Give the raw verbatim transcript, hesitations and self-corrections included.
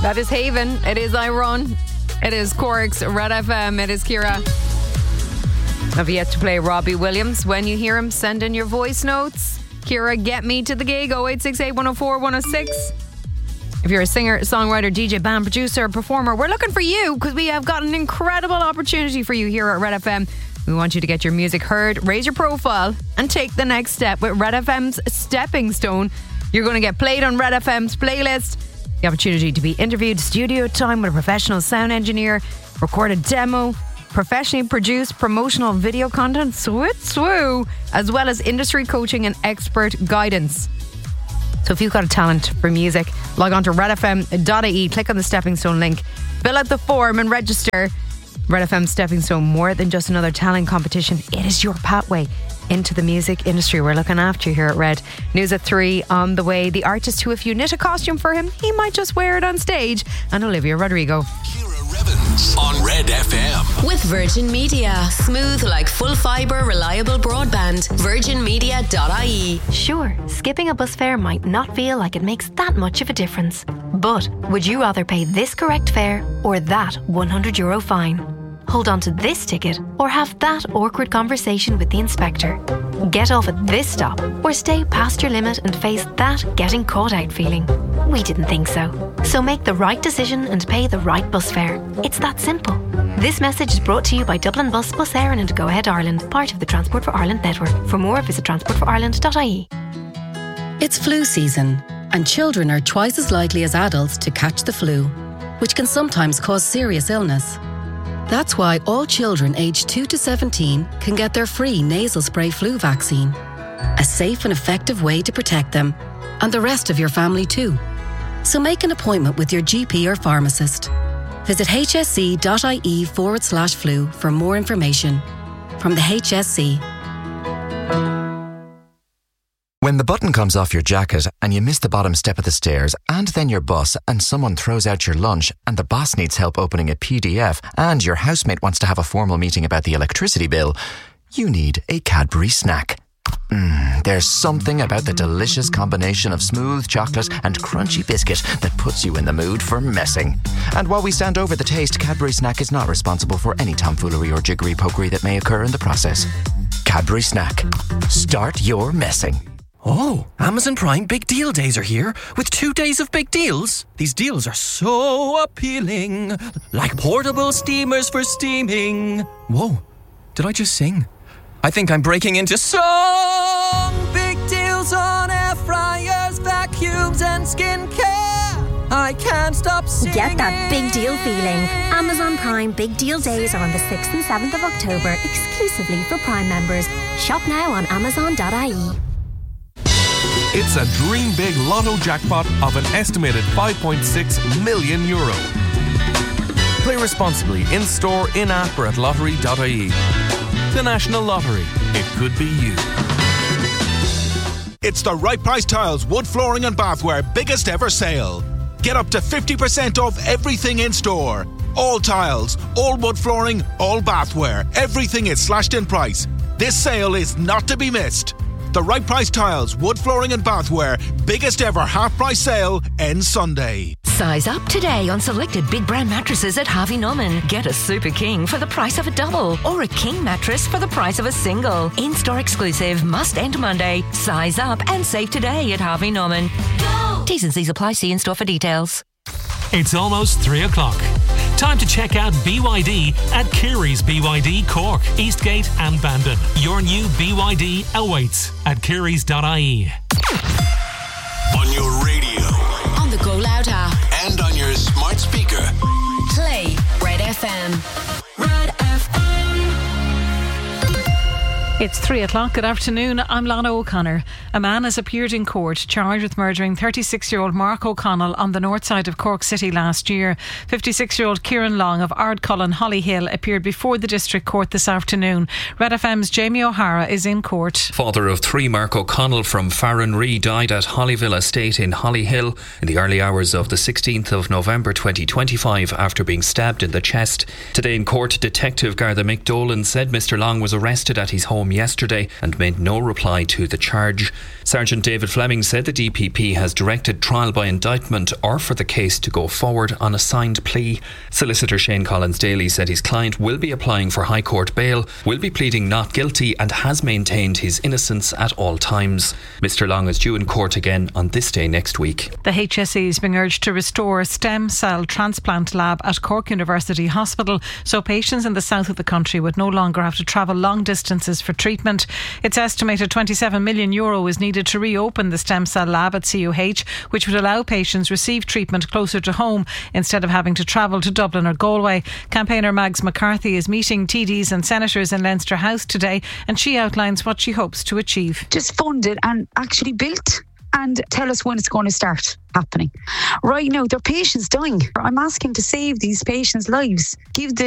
That is Haven. It is I Run. It is Cork's Red F M. It is Ciara. I've yet to play Robbie Williams. When you hear him, send in your voice notes. Ciara, get me to the gig. oh eight six eight, one oh four, one oh six. If you're a singer, songwriter, D J, band, producer, performer, we're looking for you because we have got an incredible opportunity for you here at Red F M. We want you to get your music heard, raise your profile, and take the next step with Red F M's Stepping Stone. You're going to get played on Red F M's playlist, the opportunity to be interviewed, studio time with a professional sound engineer, record a demo, professionally produced promotional video content, swit swoo, as well as industry coaching and expert guidance. So if you've got a talent for music, log on to red f m dot i e, click on the Stepping Stone link, fill out the form and register. Red F M Stepping Stone, more than just another talent competition. It is your pathway into the music industry. We're looking after you here at Red. News at three on the way. The artist who, if you knit a costume for him, he might just wear it on stage. And Olivia Rodrigo. Ciara Revens on Red F M. With Virgin Media. Smooth like full fibre, reliable broadband. virgin media dot i e. Sure, skipping a bus fare might not feel like it makes that much of a difference. But would you rather pay this correct fare or that one hundred euro fine? Hold on to this ticket or have that awkward conversation with the inspector. Get off at this stop or stay past your limit and face that getting caught out feeling. We didn't think so. So make the right decision and pay the right bus fare. It's that simple. This message is brought to you by Dublin Bus, Bus Éireann and Go Ahead Ireland, part of the Transport for Ireland network. For more, visit transport for ireland dot i e. It's flu season, and children are twice as likely as adults to catch the flu, which can sometimes cause serious illness. That's why all children aged two to seventeen can get their free nasal spray flu vaccine. A safe and effective way to protect them, and the rest of your family too. So make an appointment with your G P or pharmacist. Visit hsc.ie forward slash flu for more information. From the H S C. When the button comes off your jacket and you miss the bottom step of the stairs and then your bus and someone throws out your lunch and the boss needs help opening a P D F and your housemate wants to have a formal meeting about the electricity bill, you need a Cadbury snack. Mm, there's something about the delicious combination of smooth chocolate and crunchy biscuit that puts you in the mood for messing. And while we stand over the taste, Cadbury Snack is not responsible for any tomfoolery or jiggery-pokery that may occur in the process. Cadbury Snack. Start your messing. Oh, Amazon Prime Big Deal Days are here with two days of big deals. These deals are so appealing, like portable steamers for steaming. Whoa, did I just sing? I think I'm breaking into song. Big deals on air fryers, vacuums and skincare. I can't stop singing. Get that big deal feeling. Amazon Prime Big Deal Days are on the sixth and seventh of October, exclusively for Prime members. Shop now on amazon dot i e. It's a dream big lotto jackpot of an estimated five point six million euro. Play responsibly in store, in app or at lottery dot i e. The National Lottery. It could be you. It's the Right Price Tiles wood flooring and bathware biggest ever sale. Get up to fifty percent off everything in store. All tiles, all wood flooring, all bathware. Everything is slashed in price. This sale is not to be missed. The Right Price Tiles, wood flooring and bathware biggest ever half price sale ends Sunday. Size up today on selected big brand mattresses at Harvey Norman. Get a Super King for the price of a double or a King mattress for the price of a single. In-store exclusive, must end Monday. Size up and save today at Harvey Norman. Go! T's and C's apply. See in-store for details. It's almost three o'clock. Time to check out B Y D at Kiri's B Y D Cork, Eastgate and Bandon. Your new B Y D awaits at kiris dot i e. On your radio, on the Go Loud app, and on your smart speaker. Play Red F M. Red F M. It's three o'clock. Good afternoon. I'm Lana O'Connor. A man has appeared in court charged with murdering thirty-six-year-old Mark O'Connell on the north side of Cork City last year. fifty-six-year-old Kieran Long of Ardcullen, Hollyhill, appeared before the District Court this afternoon. Red F M's Jamie O'Hara is in court. Father of three, Mark O'Connell from Farranree, died at Hollyville Estate in Hollyhill in the early hours of the sixteenth of November twenty twenty-five after being stabbed in the chest. Today in court, Detective Garda Mick Dolan said Mister Long was arrested at his home home yesterday and made no reply to the charge. Sergeant David Fleming said the D P P has directed trial by indictment or for the case to go forward on a signed plea. Solicitor Shane Collins-Daly said his client will be applying for High Court bail, will be pleading not guilty and has maintained his innocence at all times. Mr Long is due in court again on this day next week. The H S E is being urged to restore a stem cell transplant lab at Cork University Hospital so patients in the south of the country would no longer have to travel long distances for treatment. It's estimated twenty-seven million euro is needed to reopen the stem cell lab at C U H, which would allow patients receive treatment closer to home instead of having to travel to Dublin or Galway. Campaigner Mags McCarthy is meeting T Ds and senators in Leinster House today, and she outlines what she hopes to achieve. Just fund it and actually built, and tell us when it's going to start happening. Right now, there are patients dying. I'm asking to save these patients' lives. Give the